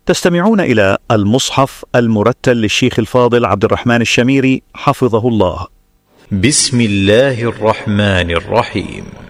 تستمعون إلى المصحف المرتل للشيخ الفاضل عبد الرحمن الشميري حفظه الله. بسم الله الرحمن الرحيم.